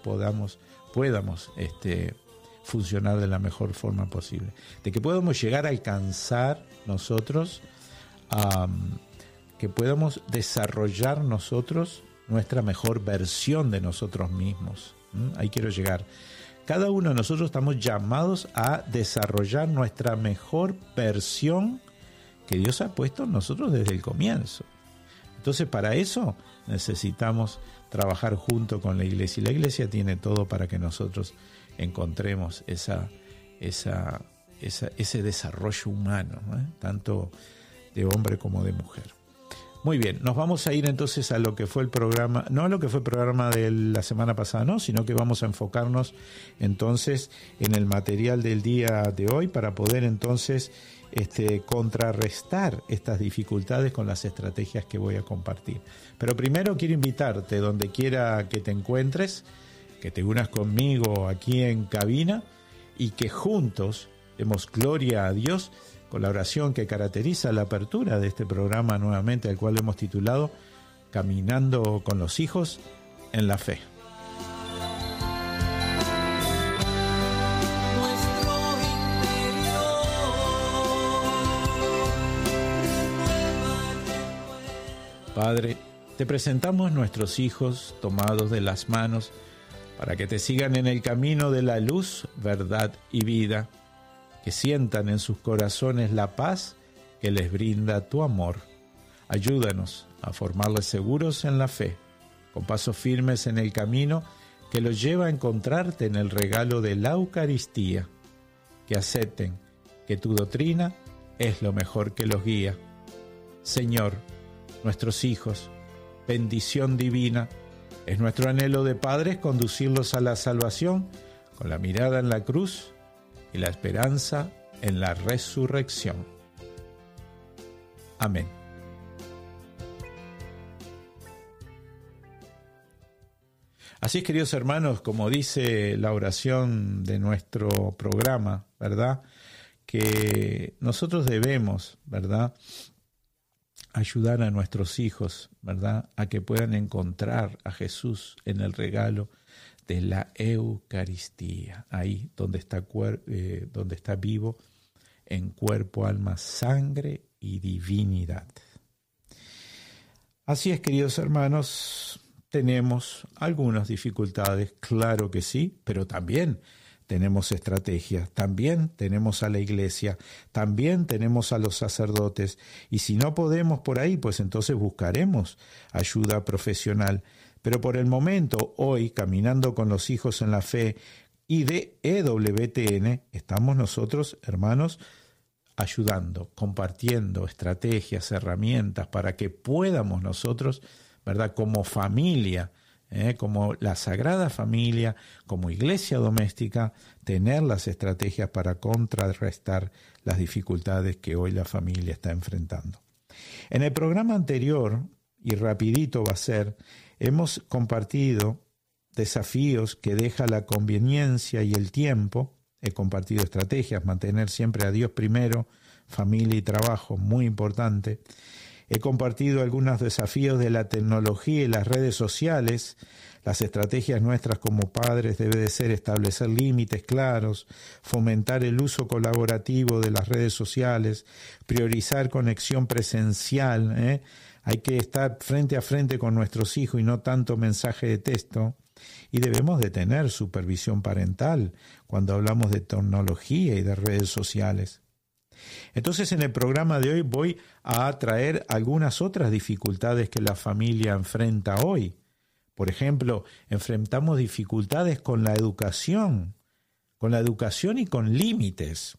podamos funcionar de la mejor forma posible, de que podamos llegar a alcanzar nosotros, que podamos desarrollar nosotros nuestra mejor versión de nosotros mismos. Ahí quiero llegar. Cada uno de nosotros estamos llamados a desarrollar nuestra mejor versión que Dios ha puesto en nosotros desde el comienzo. Entonces, para eso necesitamos trabajar junto con la iglesia. Y la iglesia tiene todo para que nosotros encontremos ese desarrollo humano, tanto de hombre como de mujer. Muy bien, nos vamos a ir entonces a lo que fue el programa, no a lo que fue el programa de la semana pasada, no, sino que vamos a enfocarnos entonces en el material del día de hoy para poder entonces contrarrestar estas dificultades con las estrategias que voy a compartir. Pero primero quiero invitarte, donde quiera que te encuentres, que te unas conmigo aquí en cabina y que juntos demos gloria a Dios con la oración que caracteriza la apertura de este programa nuevamente, al cual hemos titulado Caminando con los hijos en la fe. Padre, te presentamos nuestros hijos tomados de las manos para que te sigan en el camino de la luz, verdad y vida, que sientan en sus corazones la paz que les brinda tu amor. Ayúdanos a formarles seguros en la fe, con pasos firmes en el camino que los lleva a encontrarte en el regalo de la Eucaristía, que acepten que tu doctrina es lo mejor que los guía. Señor, nuestros hijos, bendición divina, es nuestro anhelo de padres conducirlos a la salvación con la mirada en la cruz y la esperanza en la resurrección. Amén. Así es, queridos hermanos, como dice la oración de nuestro programa, ¿verdad? Que nosotros debemos, ¿verdad?, ayudar a nuestros hijos, ¿verdad?, a que puedan encontrar a Jesús en el regalo de la Eucaristía, ahí donde está vivo en cuerpo, alma, sangre y divinidad. Así es, queridos hermanos, tenemos algunas dificultades, claro que sí, pero también tenemos estrategias, también tenemos a la iglesia, también tenemos a los sacerdotes, y si no podemos por ahí, pues entonces buscaremos ayuda profesional. Pero por el momento, hoy, caminando con los hijos en la fe y de EWTN, estamos nosotros, hermanos, ayudando, compartiendo estrategias, herramientas para que podamos nosotros, ¿verdad?, como familia, como la Sagrada Familia, como iglesia doméstica, tener las estrategias para contrarrestar las dificultades que hoy la familia está enfrentando. En el programa anterior, y rapidito va a ser, hemos compartido desafíos que deja la conveniencia y el tiempo. He compartido estrategias, mantener siempre a Dios primero, familia y trabajo, muy importante. He compartido algunos desafíos de la tecnología y las redes sociales. Las estrategias nuestras como padres debe de ser establecer límites claros, fomentar el uso colaborativo de las redes sociales, priorizar conexión presencial. Hay que estar frente a frente con nuestros hijos y no tanto mensaje de texto. Y debemos de tener supervisión parental cuando hablamos de tecnología y de redes sociales. Entonces, en el programa de hoy voy a traer algunas otras dificultades que la familia enfrenta hoy. Por ejemplo, enfrentamos dificultades con la educación y con límites.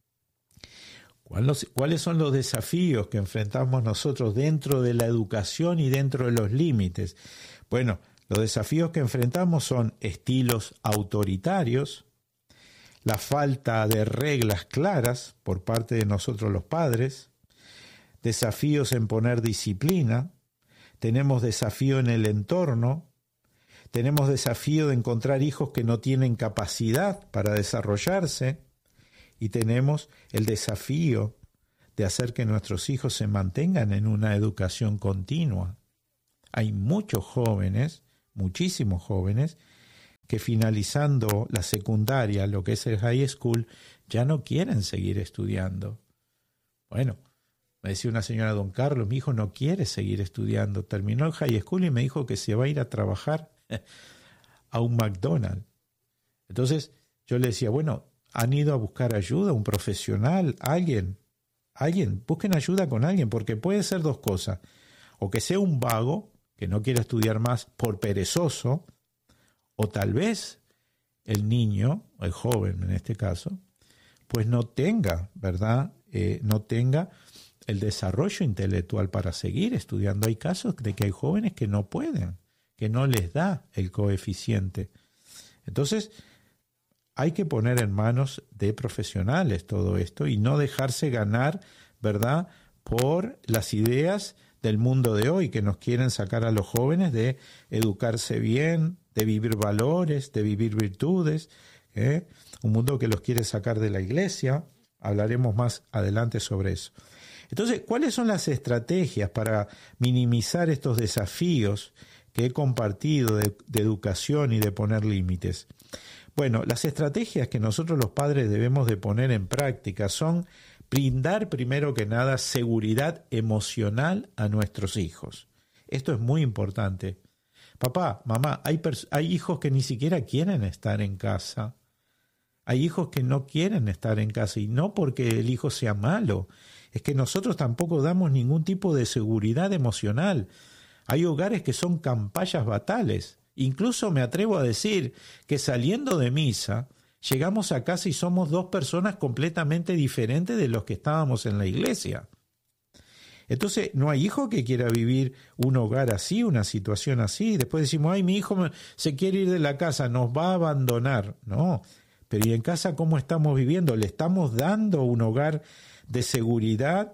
¿Cuáles son los desafíos que enfrentamos nosotros dentro de la educación y dentro de los límites? Bueno, los desafíos que enfrentamos son estilos autoritarios, la falta de reglas claras por parte de nosotros los padres, desafíos en poner disciplina, tenemos desafío en el entorno, tenemos desafío de encontrar hijos que no tienen capacidad para desarrollarse y tenemos el desafío de hacer que nuestros hijos se mantengan en una educación continua. Hay muchos jóvenes, muchísimos jóvenes, que finalizando la secundaria, lo que es el high school, ya no quieren seguir estudiando. Bueno, me decía una señora, don Carlos, mi hijo no quiere seguir estudiando. Terminó el high school y me dijo que se va a ir a trabajar a un McDonald's. Entonces yo le decía, bueno, ¿han ido a buscar ayuda, un profesional, alguien, busquen ayuda con alguien, porque puede ser dos cosas, o que sea un vago, que no quiera estudiar más por perezoso, o tal vez el niño, el joven en este caso, pues no tenga, ¿verdad? No tenga el desarrollo intelectual para seguir estudiando. Hay casos de que hay jóvenes que no pueden, que no les da el coeficiente. Entonces, hay que poner en manos de profesionales todo esto y no dejarse ganar, ¿verdad?, por las ideas del mundo de hoy que nos quieren sacar a los jóvenes de educarse bien, de vivir valores, de vivir virtudes, un mundo que los quiere sacar de la iglesia. Hablaremos más adelante sobre eso. Entonces, ¿cuáles son las estrategias para minimizar estos desafíos que he compartido de educación y de poner límites? Bueno, las estrategias que nosotros los padres debemos de poner en práctica son brindar primero que nada seguridad emocional a nuestros hijos. Esto es muy importante. Papá, mamá, hay hijos que ni siquiera quieren estar en casa. Hay hijos que no quieren estar en casa y no porque el hijo sea malo. Es que nosotros tampoco damos ningún tipo de seguridad emocional. Hay hogares que son campallas batales. Incluso me atrevo a decir que saliendo de misa, llegamos a casa y somos dos personas completamente diferentes de los que estábamos en la iglesia. Entonces, no hay hijo que quiera vivir un hogar así, una situación así. Después decimos, ay, mi hijo se quiere ir de la casa, nos va a abandonar. No, pero ¿y en casa cómo estamos viviendo? ¿Le estamos dando un hogar de seguridad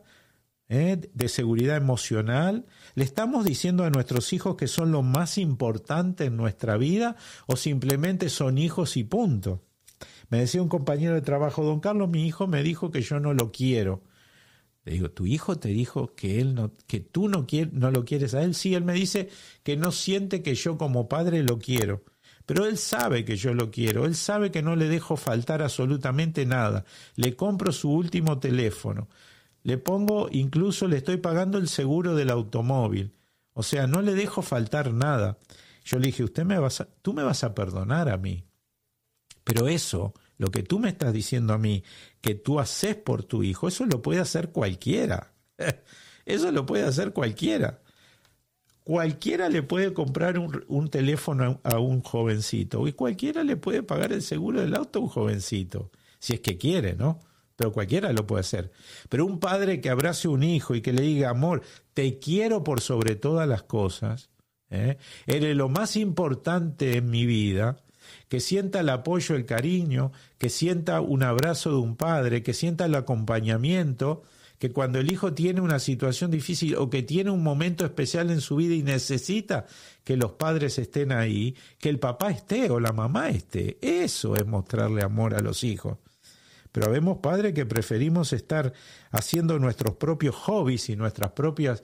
emocional? ¿Le estamos diciendo a nuestros hijos que son lo más importante en nuestra vida o simplemente son hijos y punto? Me decía un compañero de trabajo, don Carlos, mi hijo me dijo que yo no lo quiero. Le digo, ¿tu hijo te dijo que tú no lo quieres a él? Sí, él me dice que no siente que yo como padre lo quiero. Pero él sabe que yo lo quiero, él sabe que no le dejo faltar absolutamente nada. Le compro su último teléfono, incluso le estoy pagando el seguro del automóvil. O sea, no le dejo faltar nada. Yo le dije, tú me vas a perdonar a mí. Pero eso, lo que tú me estás diciendo a mí, que tú haces por tu hijo, eso lo puede hacer cualquiera. Eso lo puede hacer cualquiera. Cualquiera le puede comprar un teléfono a un jovencito y cualquiera le puede pagar el seguro del auto a un jovencito, si es que quiere, ¿no? Pero cualquiera lo puede hacer. Pero un padre que abrace a un hijo y que le diga, amor, te quiero por sobre todas las cosas, eres lo más importante en mi vida, que sienta el apoyo, el cariño, que sienta un abrazo de un padre, que sienta el acompañamiento, que cuando el hijo tiene una situación difícil o que tiene un momento especial en su vida y necesita que los padres estén ahí, que el papá esté o la mamá esté. Eso es mostrarle amor a los hijos. Pero habemos padres que preferimos estar haciendo nuestros propios hobbies y nuestros propios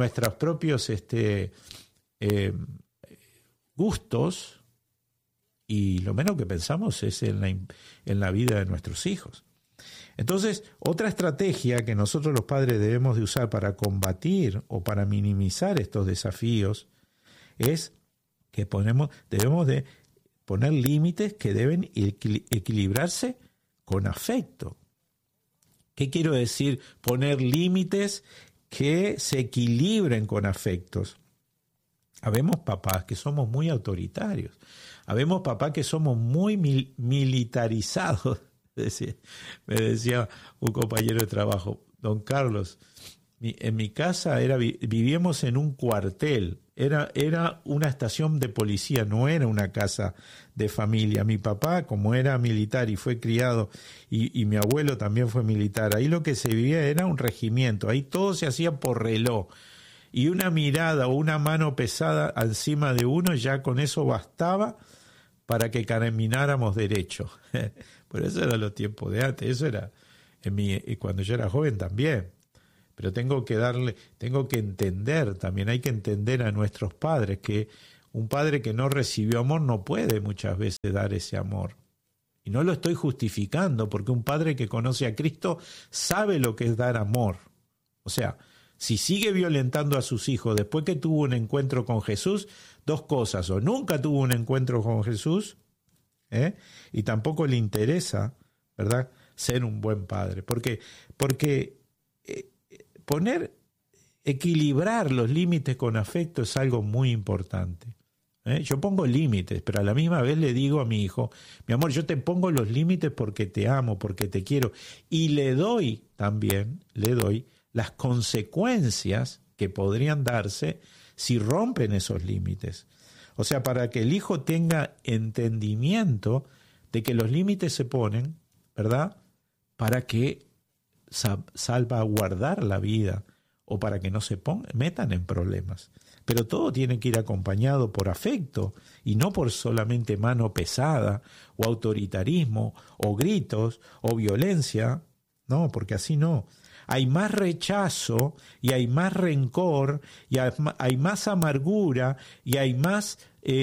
gustos, y lo menos que pensamos es en la vida de nuestros hijos. Entonces, otra estrategia que nosotros los padres debemos de usar para combatir o para minimizar estos desafíos es que debemos de poner límites que deben equilibrarse con afecto. ¿Qué quiero decir? Poner límites que se equilibren con afectos. Habemos papás que somos muy autoritarios. Habemos papás que somos muy militarizados. Me decía un compañero de trabajo, don Carlos, en mi casa vivíamos en un cuartel, era una estación de policía, no era una casa de familia. Mi papá, como era militar y fue criado, y mi abuelo también fue militar, ahí lo que se vivía era un regimiento, ahí todo se hacía por reloj, y una mirada o una mano pesada encima de uno, ya con eso bastaba para que camináramos derecho. Pero eso era los tiempos de antes, eso era cuando yo era joven también. Pero tengo que entender también, hay que entender a nuestros padres que Un padre que no recibió amor no puede muchas veces dar ese amor. Y no lo estoy justificando, porque un padre que conoce a Cristo sabe lo que es dar amor. O sea, si sigue violentando a sus hijos después que tuvo un encuentro con Jesús, dos cosas: o nunca tuvo un encuentro con Jesús, y tampoco le interesa, ¿verdad?, ser un buen padre. Porque equilibrar los límites con afecto es algo muy importante. Yo pongo límites, pero a la misma vez le digo a mi hijo: mi amor, yo te pongo los límites porque te amo, porque te quiero. Y le doy las consecuencias que podrían darse si rompen esos límites. O sea, para que el hijo tenga entendimiento de que los límites se ponen, ¿verdad?, para que salvaguardar la vida o para que no se metan en problemas. Pero todo tiene que ir acompañado por afecto y no por solamente mano pesada o autoritarismo o gritos o violencia. No, porque así no. Hay más rechazo y hay más rencor y hay más amargura y hay más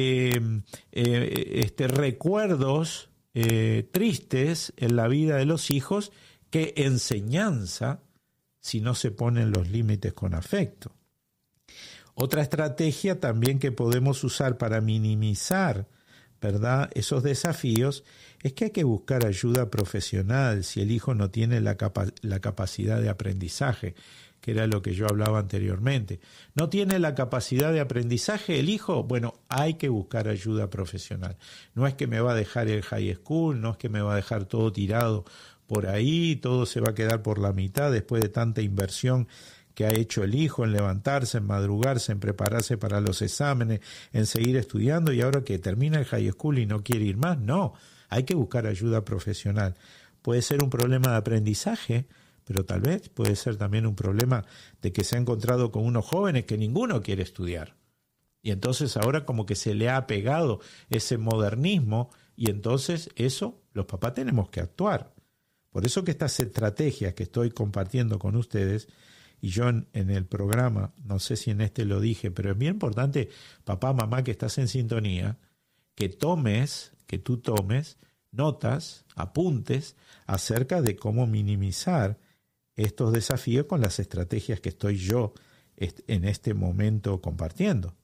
recuerdos tristes en la vida de los hijos que enseñanza si no se ponen los límites con afecto. Otra estrategia también que podemos usar para minimizar, ¿verdad?, esos desafíos es que hay que buscar ayuda profesional si el hijo no tiene la capacidad de aprendizaje, que era lo que yo hablaba anteriormente. ¿No tiene la capacidad de aprendizaje el hijo? Bueno, hay que buscar ayuda profesional. No es que me va a dejar el high school, no es que me va a dejar todo tirado por ahí, todo se va a quedar por la mitad después de tanta inversión que ha hecho el hijo en levantarse, en madrugarse, en prepararse para los exámenes, en seguir estudiando, y ahora que termina el high school y no quiere ir más. No, hay que buscar ayuda profesional. Puede ser un problema de aprendizaje, pero tal vez puede ser también un problema de que se ha encontrado con unos jóvenes que ninguno quiere estudiar. Y entonces ahora como que se le ha pegado ese modernismo, y entonces eso los papás tenemos que actuar. Por eso que estas estrategias que estoy compartiendo con ustedes, y yo en el programa, no sé si en este lo dije, pero es bien importante, papá, mamá, que estás en sintonía, que tú tomes notas, apuntes acerca de cómo minimizar estos desafíos con las estrategias que estoy yo en este momento compartiendo.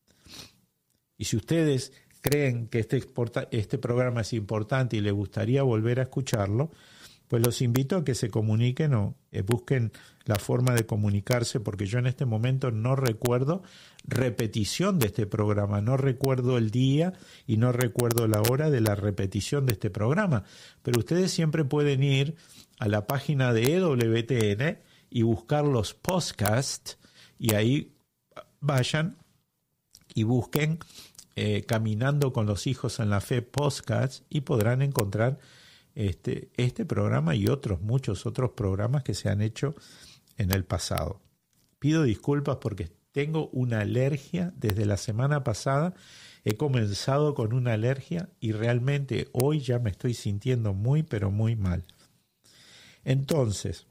Y si ustedes creen que este programa es importante y les gustaría volver a escucharlo, pues los invito a que se comuniquen o busquen la forma de comunicarse, porque yo en este momento no recuerdo repetición de este programa, no recuerdo el día y no recuerdo la hora de la repetición de este programa, pero ustedes siempre pueden ir a la página de EWTN y buscar los podcasts, y ahí vayan y busquen Caminando con los Hijos en la Fe podcast, y podrán encontrar este programa y muchos otros programas que se han hecho en el pasado. Pido disculpas porque tengo una alergia desde la semana pasada. He comenzado con una alergia y realmente hoy ya me estoy sintiendo muy, pero muy mal. Entonces,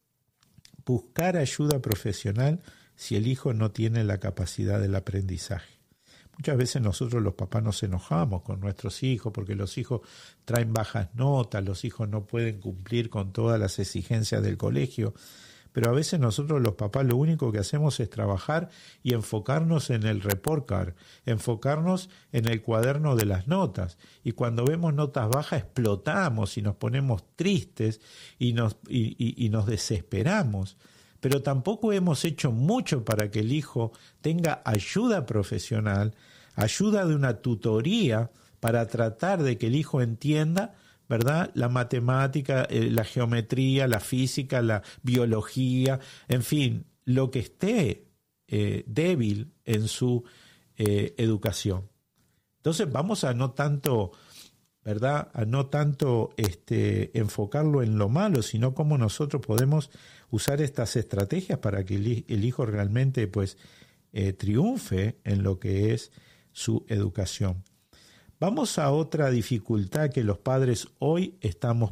buscar ayuda profesional si el hijo no tiene la capacidad del aprendizaje. Muchas veces nosotros los papás nos enojamos con nuestros hijos porque los hijos traen bajas notas, los hijos no pueden cumplir con todas las exigencias del colegio, pero a veces nosotros los papás lo único que hacemos es trabajar y enfocarnos en el report card, enfocarnos en el cuaderno de las notas, y cuando vemos notas bajas explotamos y nos ponemos tristes y nos desesperamos. Pero tampoco hemos hecho mucho para que el hijo tenga ayuda profesional, ayuda de una tutoría para tratar de que el hijo entienda, ¿verdad?, la matemática, la geometría, la física, la biología, en fin, lo que esté débil en su educación. Entonces vamos a no tanto, ¿verdad?, a no tanto enfocarlo en lo malo, sino cómo nosotros podemos usar estas estrategias para que el hijo realmente triunfe en lo que es su educación. Vamos a otra dificultad que los padres hoy estamos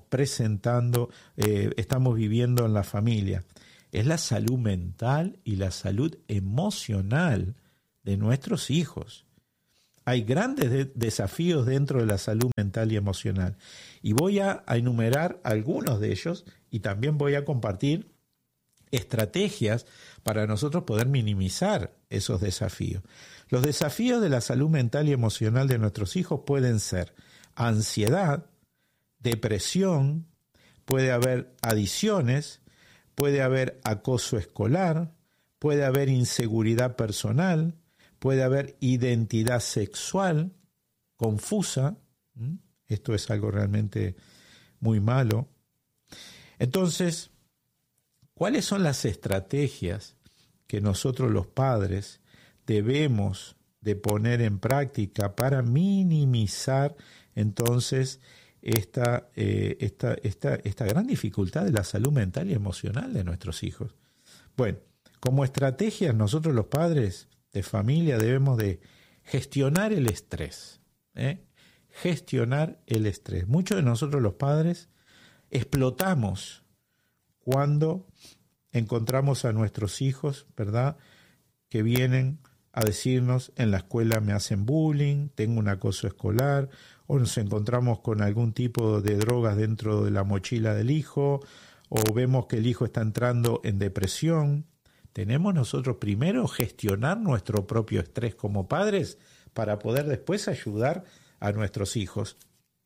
viviendo en la familia. Es la salud mental y la salud emocional de nuestros hijos. Hay grandes desafíos dentro de la salud mental y emocional. Y voy a enumerar algunos de ellos y también voy a compartir estrategias para nosotros poder minimizar esos desafíos. Los desafíos de la salud mental y emocional de nuestros hijos pueden ser ansiedad, depresión, puede haber adicciones, puede haber acoso escolar, puede haber inseguridad personal, puede haber identidad sexual confusa. Esto es algo realmente muy malo. Entonces, ¿cuáles son las estrategias que nosotros los padres debemos de poner en práctica para minimizar entonces esta gran dificultad de la salud mental y emocional de nuestros hijos? Bueno, como estrategias nosotros los padres de familia debemos de gestionar el estrés. Gestionar el estrés. Muchos de nosotros los padres explotamos cuando encontramos a nuestros hijos, ¿verdad?, que vienen a decirnos: en la escuela me hacen bullying, tengo un acoso escolar, o nos encontramos con algún tipo de drogas dentro de la mochila del hijo, o vemos que el hijo está entrando en depresión. Tenemos nosotros primero gestionar nuestro propio estrés como padres para poder después ayudar a nuestros hijos.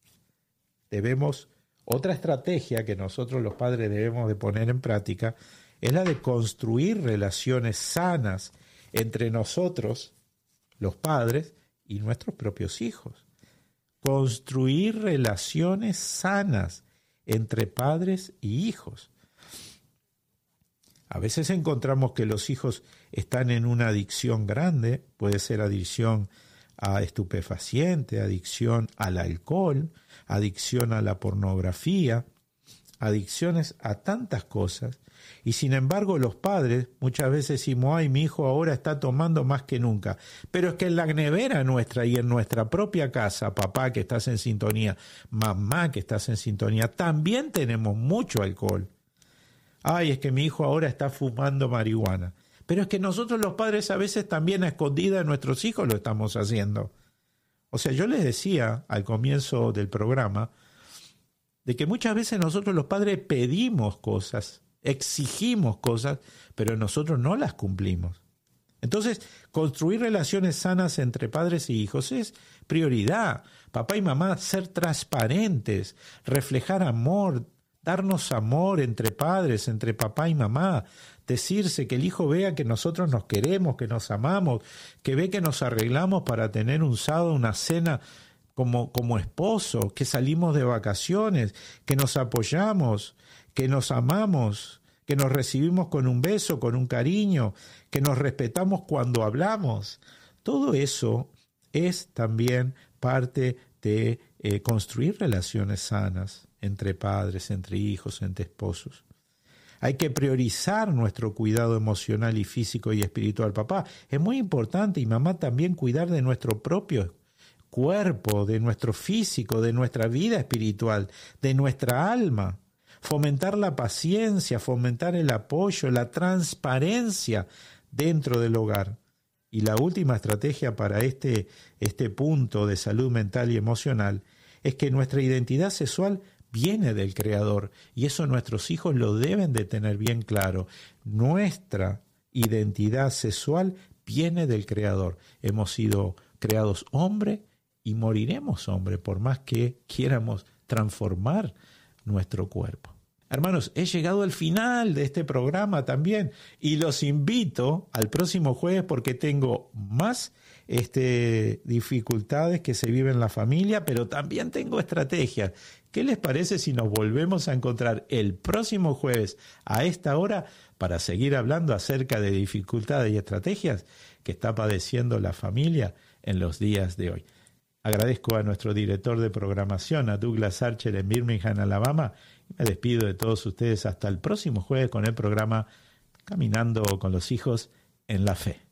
Otra estrategia que nosotros los padres debemos de poner en práctica es la de construir relaciones sanas entre nosotros, los padres, y nuestros propios hijos. Construir relaciones sanas entre padres y hijos. A veces encontramos que los hijos están en una adicción grande, puede ser adicción a estupefaciente, adicción al alcohol, adicción a la pornografía, adicciones a tantas cosas, y sin embargo los padres muchas veces decimos: ay, mi hijo ahora está tomando más que nunca, pero es que en la nevera nuestra y en nuestra propia casa, papá que estás en sintonía, mamá que estás en sintonía, también tenemos mucho alcohol. Ay, es que mi hijo ahora está fumando marihuana. Pero es que nosotros los padres a veces también a escondidas de nuestros hijos lo estamos haciendo. O sea, yo les decía al comienzo del programa de que muchas veces nosotros los padres pedimos cosas, exigimos cosas, pero nosotros no las cumplimos. Entonces, construir relaciones sanas entre padres y hijos es prioridad. Papá y mamá, ser transparentes, reflejar amor, darnos amor entre padres, entre papá y mamá, decirse, que el hijo vea que nosotros nos queremos, que nos amamos, que ve que nos arreglamos para tener un sábado, una cena como esposo, que salimos de vacaciones, que nos apoyamos, que nos amamos, que nos recibimos con un beso, con un cariño, que nos respetamos cuando hablamos. Todo eso es también parte de construir relaciones sanas entre padres, entre hijos, entre esposos. Hay que priorizar nuestro cuidado emocional y físico y espiritual. Papá, es muy importante, y mamá también, cuidar de nuestro propio cuerpo, de nuestro físico, de nuestra vida espiritual, de nuestra alma. Fomentar la paciencia, fomentar el apoyo, la transparencia dentro del hogar. Y la última estrategia para este punto de salud mental y emocional es que nuestra identidad sexual viene del Creador, y eso nuestros hijos lo deben de tener bien claro. Nuestra identidad sexual viene del Creador. Hemos sido creados hombre y moriremos hombre, por más que quieramos transformar nuestro cuerpo. Hermanos, he llegado al final de este programa también, y los invito al próximo jueves porque tengo más dificultades que se viven en la familia, pero también tengo estrategias. ¿Qué les parece si nos volvemos a encontrar el próximo jueves a esta hora para seguir hablando acerca de dificultades y estrategias que está padeciendo la familia en los días de hoy? Agradezco a nuestro director de programación, a Douglas Archer en Birmingham, Alabama. Me despido de todos ustedes hasta el próximo jueves con el programa Caminando con los Hijos en la Fe.